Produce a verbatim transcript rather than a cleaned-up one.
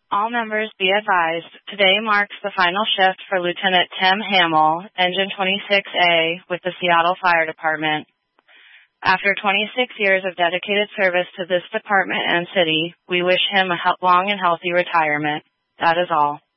All members be advised, today marks the final shift for Lieutenant Tim Hamill, Engine twenty-six A, with the Seattle Fire Department. After twenty-six years of dedicated service to this department and city, we wish him a long and healthy retirement. That is all.